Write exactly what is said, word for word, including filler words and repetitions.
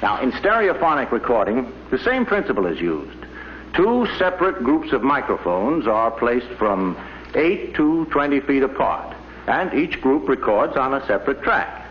Now, in stereophonic recording, the same principle is used. Two separate groups of microphones are placed from eight to twenty feet apart, and each group records on a separate track.